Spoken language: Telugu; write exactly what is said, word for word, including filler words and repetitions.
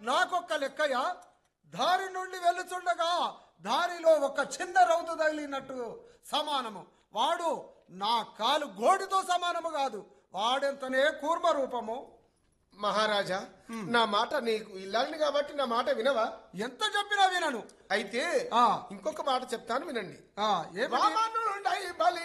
నాకొక్క లెక్కయ్య. దారి నుండి వెళ్ళుచుండగా దారిలో ఒక చిన్న రౌతు తగిలినట్టు సమానము. వాడు నా కాలు గోడితో సమానము కాదు. వాడెంతనే కూర్మ రూపము. మహారాజా, నా మాట నీకు ఇల్లాలని కాబట్టి నా మాట వినవా? ఎంత చెప్పినా వినను. అయితే ఆ ఇంకొక మాట చెప్తాను, వినండి. ఆ ఏమిటి? వామనుడై బలి